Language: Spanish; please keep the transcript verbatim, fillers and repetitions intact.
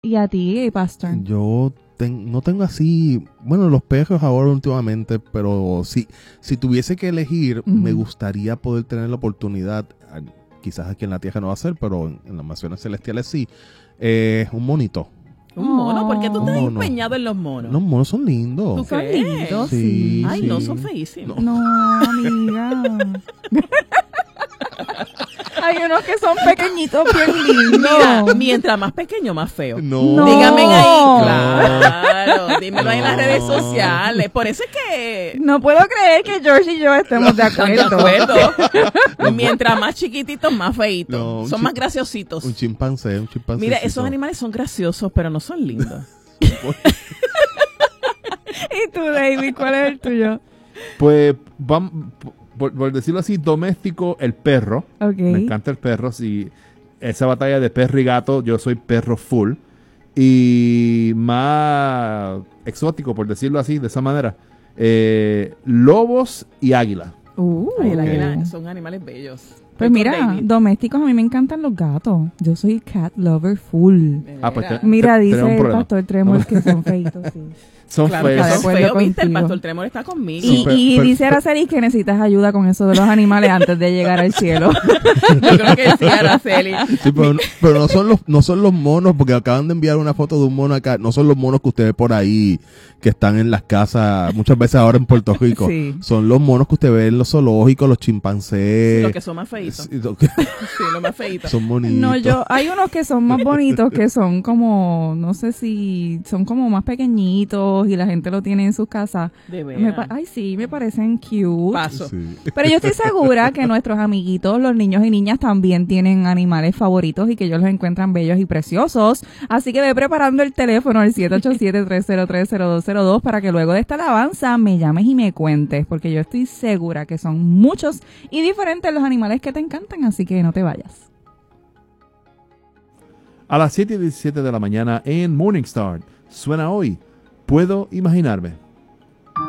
¿Y a ti, Pastor? Yo ten, no tengo así, bueno, los perros ahora últimamente, pero si, si tuviese que elegir, uh-huh. me gustaría poder tener la oportunidad, quizás aquí en la Tierra no va a ser, pero en, en las mansiones celestiales sí, eh, un monito. Un mono, ¿por qué tú estás empeñado en los monos? Los monos son lindos. ¿Tú son lindos? Sí. sí. Ay, sí. no, son feísimos. No, no amiga. Hay unos que son pequeñitos, bien lindos. Mira, mientras más pequeño, más feo. No. No. Dígame ahí. Claro, dímelo no. ahí en las redes sociales. Por eso es que... No puedo creer que George y yo estemos de acuerdo. De acuerdo. Mientras más chiquititos, más feitos. No, son más graciositos. Un chimpancé, un chimpancé. Mira, esos animales son graciosos, pero no son lindos. ¿Y tú, David? ¿Cuál es el tuyo? Pues, vamos... Por, por decirlo así, doméstico, el perro. Okay. Me encanta el perro. Si esa batalla de perro y gato, yo soy perro full. Y más exótico, por decirlo así, de esa manera, eh, lobos y águila. Uh, Ay, el okay. águila son animales bellos. Pues mira, domésticos, a mí me encantan los gatos. Yo soy cat lover full. Ah, pues te, mira, te, dice el problema. Pastor Tremor que son feitos, sí. Son claro, feos. Son feos, viste, el Pastor Tremor está conmigo. Y, y dice Araceli que necesitas ayuda con eso de los animales antes de llegar al cielo. Yo creo que sí, Araceli. Sí, pero, pero no son los no son los monos, porque acaban de enviar una foto de un mono acá. No son los monos que usted ve por ahí, que están en las casas, muchas veces ahora en Puerto Rico. Sí. Son los monos que usted ve en los zoológicos, los chimpancés. Sí, los que son más feitos. Sí, lo que, sí, los más feitos. Son bonitos. No, yo, hay unos que son más bonitos, que son como, no sé si, son como más pequeñitos y la gente lo tiene en sus casas. De Me, verdad. ay, sí, me parecen cute. Paso. Sí. Pero yo estoy segura que nuestros amiguitos, los niños y niñas, también tienen animales favoritos y que ellos los encuentran bellos y preciosos. Así que ve preparando el teléfono al siete ocho siete, tres cero tres, cero dos cero dos para que luego de esta alabanza me llames y me cuentes, porque yo estoy segura que son muchos y diferentes los animales que te encantan, así que no te vayas. A las siete y diecisiete de la mañana en Morningstar suena hoy Puedo Imaginarme.